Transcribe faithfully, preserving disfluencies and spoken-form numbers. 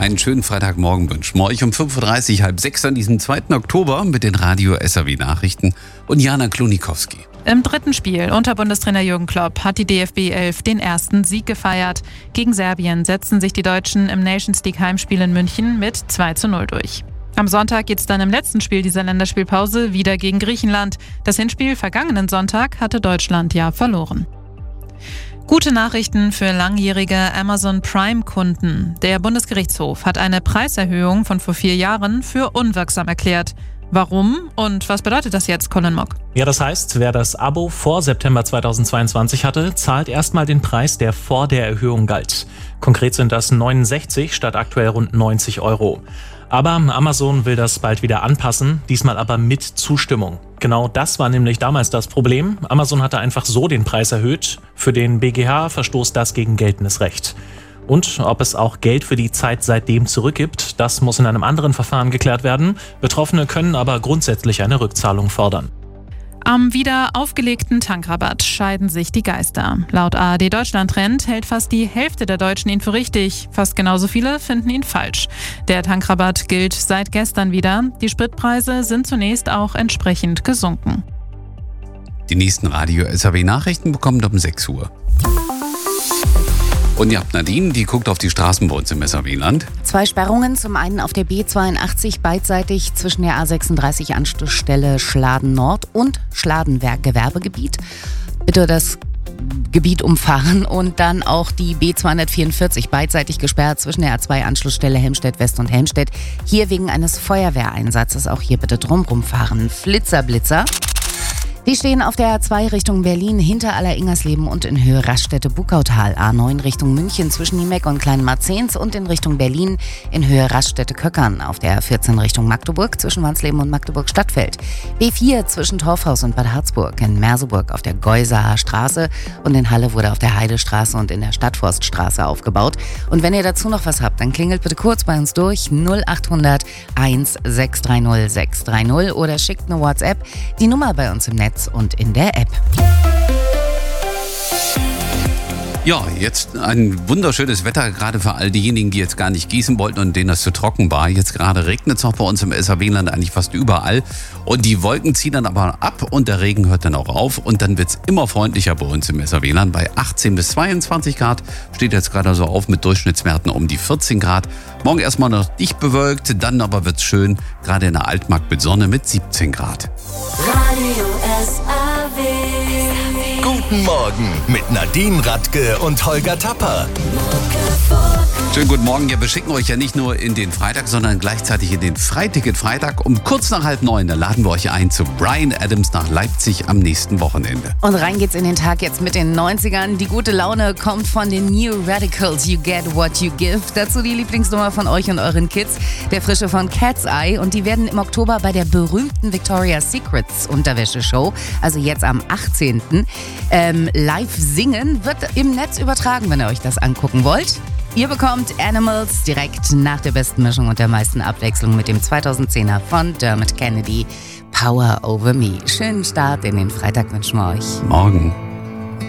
Einen schönen Freitagmorgen wünschen wir euch um fünf Uhr dreißig, halb sechs an diesem zweiten Oktober mit den Radio S R W Nachrichten und Jana Klonikowski. Im dritten Spiel unter Bundestrainer Jürgen Klopp hat die D F B elf den ersten Sieg gefeiert. Gegen Serbien setzten sich die Deutschen im Nations League Heimspiel in München mit zwei zu null durch. Am Sonntag geht's dann im letzten Spiel dieser Länderspielpause wieder gegen Griechenland. Das Hinspiel vergangenen Sonntag hatte Deutschland ja verloren. Gute Nachrichten für langjährige Amazon Prime-Kunden. Der Bundesgerichtshof hat eine Preiserhöhung von vor vier Jahren für unwirksam erklärt. Warum und was bedeutet das jetzt, Colin Mock? Ja, das heißt, wer das Abo vor September zweitausendzweiundzwanzig hatte, zahlt erstmal den Preis, der vor der Erhöhung galt. Konkret sind das neunundsechzig statt aktuell rund neunzig Euro. Aber Amazon will das bald wieder anpassen, diesmal aber mit Zustimmung. Genau das war nämlich damals das Problem. Amazon hatte einfach so den Preis erhöht. Für den B G H verstoßt das gegen geltendes Recht. Und ob es auch Geld für die Zeit seitdem zurückgibt, das muss in einem anderen Verfahren geklärt werden. Betroffene können aber grundsätzlich eine Rückzahlung fordern. Am wieder aufgelegten Tankrabatt scheiden sich die Geister. Laut A R D Deutschland-Trend hält fast die Hälfte der Deutschen ihn für richtig. Fast genauso viele finden ihn falsch. Der Tankrabatt gilt seit gestern wieder. Die Spritpreise sind zunächst auch entsprechend gesunken. Die nächsten Radio S R W Nachrichten bekommt um sechs Uhr. Und ihr habt Nadine, die guckt auf die Straßen bei uns im S R W-Land. Zwei Sperrungen, zum einen auf der B zweiundachtzig beidseitig zwischen der A sechsunddreißig Anschlussstelle Schladen Nord und Schladenwerk Gewerbegebiet. Bitte das Gebiet umfahren und dann auch die B zweihundertvierundvierzig beidseitig gesperrt zwischen der A zwei Anschlussstelle Helmstedt West und Helmstedt. Hier wegen eines Feuerwehreinsatzes, auch hier bitte drumrum fahren. Flitzer, Blitzer. Die stehen auf der A zwei Richtung Berlin hinter Aller-Ingersleben und in Höhe Raststätte-Bukautal. A neun Richtung München zwischen Niemek und Kleinmarzens und in Richtung Berlin in Höhe Raststätte-Köckern. Auf der A vierzehn Richtung Magdeburg zwischen Wansleben und Magdeburg-Stadtfeld. B vier zwischen Torfhaus und Bad Harzburg. In Merseburg auf der Geusaer Straße und in Halle wurde auf der Heidestraße und in der Stadtforststraße aufgebaut. Und wenn ihr dazu noch was habt, dann klingelt bitte kurz bei uns durch null achthundert eins sechs drei null sechs drei null oder schickt eine WhatsApp. Die Nummer bei uns im Netz und in der App. Ja, jetzt ein wunderschönes Wetter, gerade für all diejenigen, die jetzt gar nicht gießen wollten und denen das zu trocken war. Jetzt gerade regnet es noch bei uns im S R W-Land eigentlich fast überall. Und die Wolken ziehen dann aber ab und der Regen hört dann auch auf. Und dann wird es immer freundlicher bei uns im S R W-Land. Bei achtzehn bis zweiundzwanzig Grad steht jetzt gerade so auf mit Durchschnittswerten um die vierzehn Grad. Morgen erstmal noch dicht bewölkt, dann aber wird es schön, gerade in der Altmark mit Sonne mit siebzehn Grad. Radio S R W. Guten Morgen mit Nadine Radke und Holger Tapper. Schönen guten Morgen. Ja, wir schicken euch ja nicht nur in den Freitag, sondern gleichzeitig in den Freiticket-Freitag. Um kurz nach halb neun, da laden wir euch ein zu Bryan Adams nach Leipzig am nächsten Wochenende. Und rein geht's in den Tag jetzt mit den neunzigern. Die gute Laune kommt von den New Radicals. You get what you give. Dazu die Lieblingsnummer von euch und euren Kids. Der Frische von Cat's Eye. Und die werden im Oktober bei der berühmten Victoria's Secrets Unterwäscheshow, also jetzt am achtzehnten Ähm, live singen. Wird im Netz übertragen, wenn ihr euch das angucken wollt. Ihr bekommt Animals direkt nach der besten Mischung und der meisten Abwechslung mit dem zweitausendzehner von Dermot Kennedy, Power Over Me. Schönen Start in den Freitag wünschen wir euch. Morgen.